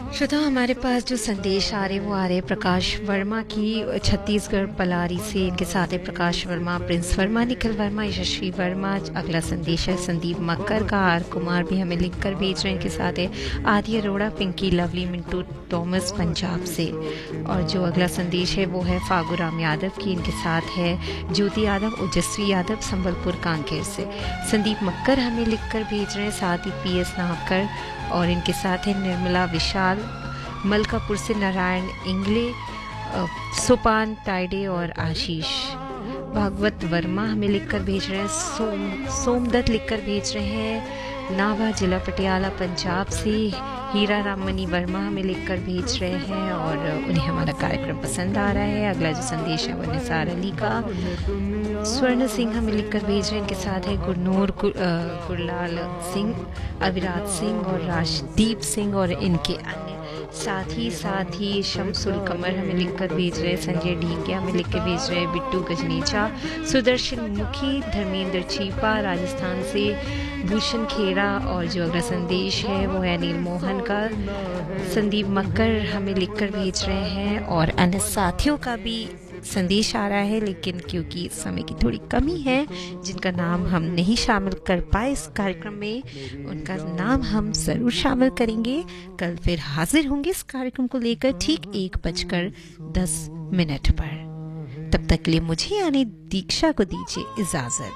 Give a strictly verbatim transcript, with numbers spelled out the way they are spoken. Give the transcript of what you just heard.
श्रोता, हमारे पास जो संदेश आ रहे वो आ रहे प्रकाश वर्मा की छत्तीसगढ़ पलारी से। इनके साथ है प्रकाश वर्मा, प्रिंस वर्मा, निखिल वर्मा, यशस्वी वर्मा। अगला संदेश है संदीप मक्कर का। आर कुमार भी हमें लिख कर भेज रहे हैं। इनके साथ है आदि अरोड़ा, पिंकी, लवली, मिंटू थॉमस पंजाब से। और जो अगला संदेश है वो है फागुराम यादव की। इनके साथ है ज्योति यादव, ओजस्वी यादव, संबलपुर कांकेर से। संदीप मक्कर हमें लिख कर भेज रहे हैं, साथ ही पी एस नाहकर। और इनके साथ है निर्मला विशाल, मलकापुर से नारायण इंगले, सोपान टाइडे और आशीष। भागवत वर्मा हमें लिखकर भेज रहे हैं। सोम सोमदत्त लिखकर भेज रहे हैं नाभा, जिला पटियाला, पंजाब से। हीरा राममणि वर्मा हमें लिखकर भेज रहे हैं और उन्हें हमारा कार्यक्रम पसंद आ रहा है। अगला जो संदेश है वो निसार अली का। स्वर्ण सिंह हमें लिखकर भेज रहे हैं। इनके साथ है गुरनूर, गुरलाल सिंह, अविराज सिंह और राजदीप सिंह और इनके अन्य साथ ही साथ ही शमसुल कमर हमें लिखकर भेज रहे हैं। संजय ढींगिया हमें लिख के भेज रहे हैं। बिट्टू गजनीचा, सुदर्शन मुखी, धर्मेंद्र चीपा राजस्थान से, भूषण खेड़ा। और जो अगला संदेश है वो है अनिल मोहन का। संदीप मक्कर हमें लिखकर भेज रहे हैं और अन्य साथियों का भी संदेश आ रहा है, लेकिन क्योंकि समय की थोड़ी कमी है, जिनका नाम हम नहीं शामिल कर पाए इस कार्यक्रम में, उनका नाम हम ज़रूर शामिल करेंगे। कल फिर हाजिर होंगे इस कार्यक्रम को लेकर ठीक एक बजकर दस मिनट पर। तब तक के लिए मुझे यानी दीक्षा को दीजिए इजाज़त।